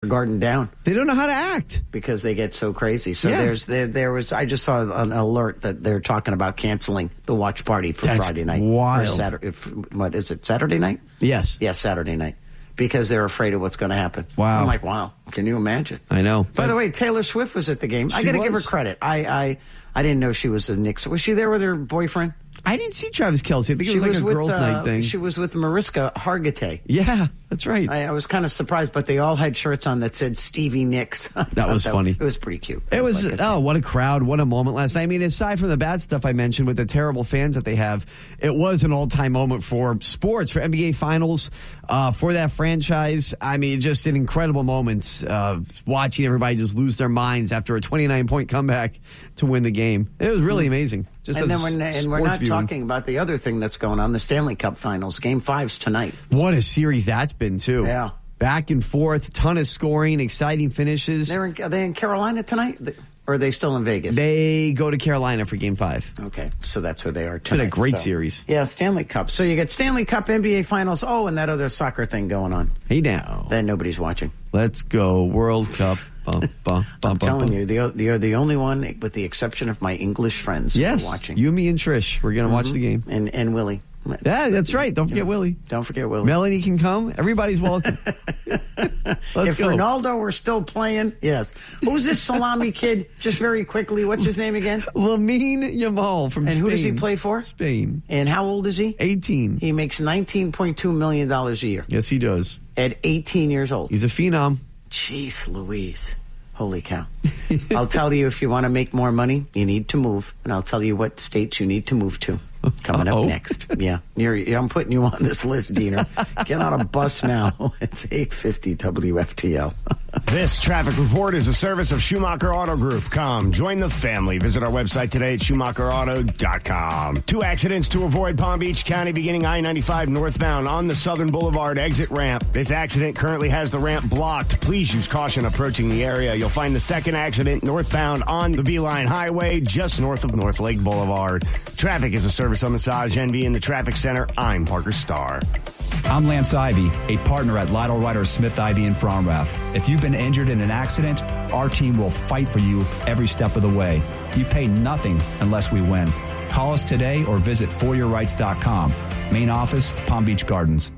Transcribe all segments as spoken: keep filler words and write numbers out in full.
Garden down. They don't know how to act because they get so crazy. So yeah. there's there there was. I just saw an alert that they're talking about canceling the watch party for That's Friday night. Wild. Or Saturday. If, what is it? Saturday night? Yes. Yes, Saturday night. Because they're afraid of what's going to happen. Wow. I'm like, wow. Can you imagine? I know. By the way, Taylor Swift was at the game. I got to give her credit. I, I I didn't know she was a Knicks. Was she there with her boyfriend? I didn't see Travis Kelce. I think it she was like was a with, girls' uh, night thing. She was with Mariska Hargitay. Yeah, that's right. I, I was kind of surprised, but they all had shirts on that said Stevie Nicks. That was that, funny. It was pretty cute. It was, was like oh, what a crowd. What a moment last night. I mean, aside from the bad stuff I mentioned with the terrible fans that they have, it was an all-time moment for sports, for N B A Finals, uh, for that franchise. I mean, just an incredible moment uh, watching everybody just lose their minds after a twenty-nine point comeback to win the game. It was really amazing. Just and then when, and we're not viewing. talking about the other thing that's going on, the Stanley Cup Finals. Game five's tonight. What a series that's been, too. Yeah. Back and forth, ton of scoring, exciting finishes. They're in, are they in Carolina tonight? Or are they still in Vegas? They go to Carolina for game five. Okay, so that's where they are tonight. It's been a great so, series. Yeah, Stanley Cup. So you get Stanley Cup, N B A Finals, oh, and that other soccer thing going on. Hey, now. That nobody's watching. Let's go, World Cup. Bum, bum, bum, I'm bum, telling bum. you, the, you're the only one, with the exception of my English friends, yes, who are watching. You, me, and Trish. We're going to mm-hmm. watch the game. And, and Willie. Yeah, that's right. Don't forget yeah. Willie. Don't forget Willie. Melanie can come. Everybody's welcome. Let's if go. Ronaldo were still playing, yes. Who's this salami kid? Just very quickly, what's his name again? Lamine Yamal from and Spain. And who does he play for? Spain. And how old is he? eighteen. He makes nineteen point two million dollars a year. Yes, he does. At eighteen years old. He's a phenom. Jeez Louise. Holy cow. I'll tell you, if you want to make more money, you need to move. And I'll tell you what states you need to move to. Coming Uh-oh. up next. Yeah. You're, I'm putting you on this list, Diener. Get on a bus now. It's eight fifty W F T L. This traffic report is a service of Schumacher Auto Group. Come, join the family. Visit our website today at Schumacher Auto dot com. Two accidents to avoid Palm Beach County beginning I ninety-five northbound on the Southern Boulevard exit ramp. This accident currently has the ramp blocked. Please use caution approaching the area. You'll find the second accident northbound on the Beeline Highway just north of North Lake Boulevard. Traffic is a service on Massage Envy in the Traffic Center. I'm Parker Starr. I'm Lance Ivy, a partner at Lytle Ryder Smith Ivy in Fromrath. If you've been injured in an accident, our team will fight for you every step of the way. You pay nothing unless we win. Call us today or visit for your rights dot com. Main office, Palm Beach Gardens.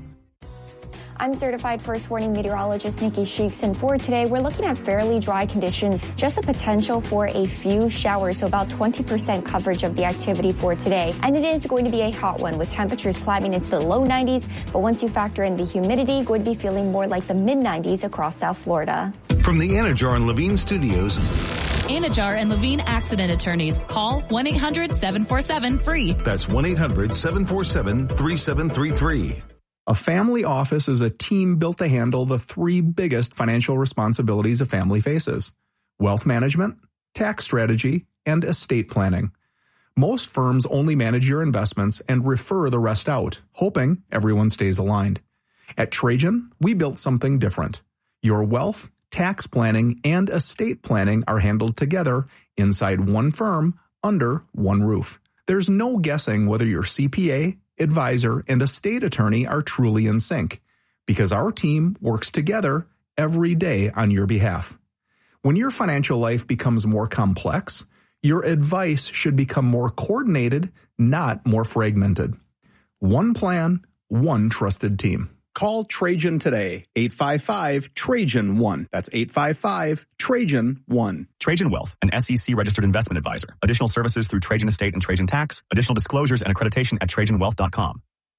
I'm certified first warning meteorologist Nikki Sheeks, and for today, we're looking at fairly dry conditions, just a potential for a few showers, so about twenty percent coverage of the activity for today. And it is going to be a hot one with temperatures climbing into the low nineties, but once you factor in the humidity, going to be feeling more like the mid nineties across South Florida. From the Anajar and Levine Studios, Anajar and Levine Accident Attorneys. Call one eight hundred seven four seven free. That's one eight hundred seven four seven three seven three three. A family office is a team built to handle the three biggest financial responsibilities a family faces: wealth management, tax strategy, and estate planning. Most firms only manage your investments and refer the rest out, hoping everyone stays aligned. At Trajan, we built something different. Your wealth, tax planning, and estate planning are handled together inside one firm under one roof. There's no guessing whether your C P A, advisor, and estate attorney are truly in sync, because our team works together every day on your behalf. When your financial life becomes more complex, your advice should become more coordinated, not more fragmented. One plan, one trusted team. Call Trajan today, eight five five, Trajan one. That's eight five five, Trajan one. Trajan Wealth, an S E C-registered investment advisor. Additional services through Trajan Estate and Trajan Tax. Additional disclosures and accreditation at Trajan Wealth dot com.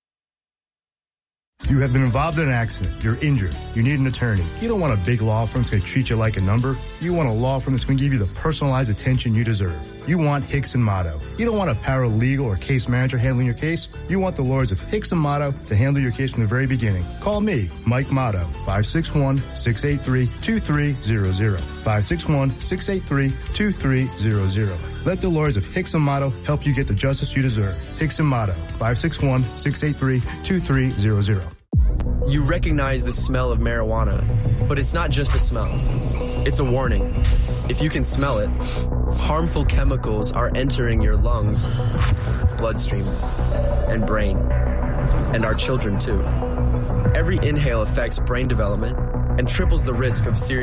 You have been involved in an accident. You're injured. You need an attorney. You don't want a big law firm that's going to treat you like a number. You want a law firm that's going to give you the personalized attention you deserve. You want Hicks and Motto. You don't want a paralegal or case manager handling your case. You want the lawyers of Hicks and Motto to handle your case from the very beginning. Call me, Mike Motto, five six one, six eight three, two three zero zero. five six one, six eight three, two three zero zero. Let the lawyers of Hicks and Motto help you get the justice you deserve. Hicks and Motto, five six one, six eight three, two three zero zero. You recognize the smell of marijuana, but it's not just a smell. It's a warning. If you can smell it, harmful chemicals are entering your lungs, bloodstream, and brain, and our children too. Every inhale affects brain development and triples the risk of serious